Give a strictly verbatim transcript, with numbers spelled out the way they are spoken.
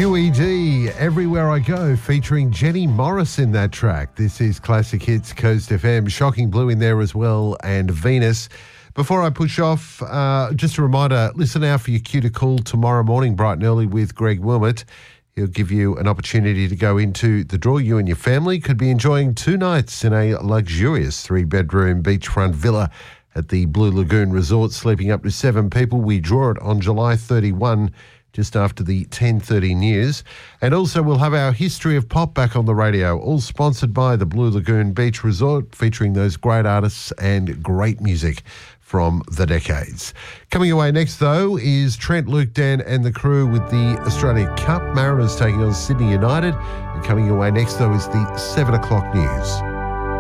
Q E D, Everywhere I Go, featuring Jenny Morris in that track. This is Classic Hits, Coast F M. Shocking Blue in there as well, and Venus. Before I push off, uh, just a reminder, listen out for your cue to call tomorrow morning, bright and early, with Greg Wilmot. He'll give you an opportunity to go into the draw. You and your family could be enjoying two nights in a luxurious three-bedroom beachfront villa at the Blue Lagoon Resort, sleeping up to seven people. We draw it on July thirty-first, just after the ten thirty news. And also we'll have our History of Pop back on the radio, all sponsored by the Blue Lagoon Beach Resort, featuring those great artists and great music from the decades. Coming away next, though, is Trent, Luke, Dan and the crew with the Australia Cup. Mariners taking on Sydney United. And coming away next, though, is the seven o'clock news.